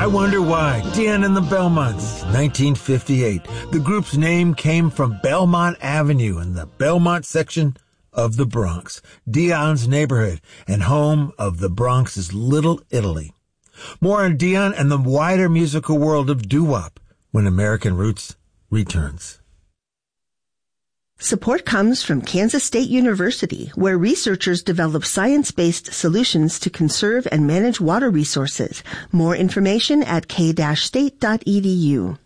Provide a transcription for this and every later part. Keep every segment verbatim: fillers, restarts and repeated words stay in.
I Wonder Why, Dion and the Belmonts, nineteen fifty-eight. The group's name came from Belmont Avenue in the Belmont section of the Bronx, Dion's neighborhood and home of the Bronx's Little Italy. More on Dion and the wider musical world of doo-wop when American Roots returns. Support comes from Kansas State University, where researchers develop science-based solutions to conserve and manage water resources. More information at k dash state dot e d u.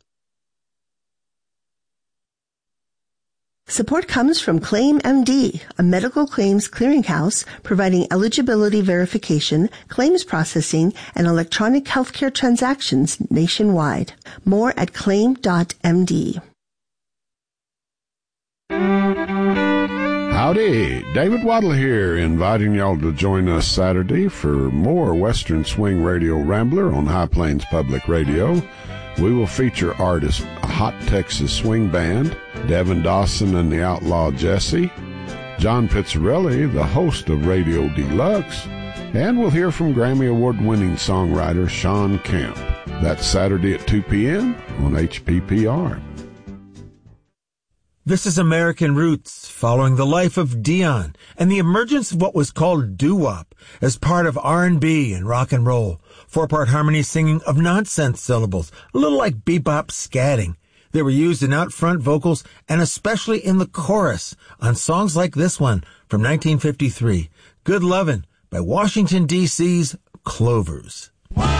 Support comes from Claim M D, a medical claims clearinghouse providing eligibility verification, claims processing, and electronic healthcare transactions nationwide. More at claim dot m d. Howdy, David Waddle here, inviting y'all to join us Saturday for more Western Swing Radio Rambler on High Plains Public Radio. We will feature artists Hot Texas Swing Band, Devin Dawson and the Outlaw Jesse, John Pizzarelli, the host of Radio Deluxe, and we'll hear from Grammy Award-winning songwriter Sean Camp. That's Saturday at two p.m. on H P P R. This is American Roots, following the life of Dion and the emergence of what was called doo-wop as part of R and B and rock and roll. Four-part harmony singing of nonsense syllables, a little like bebop scatting. They were used in out-front vocals and especially in the chorus on songs like this one from nineteen fifty-three, Good Lovin' by Washington, D C's Clovers.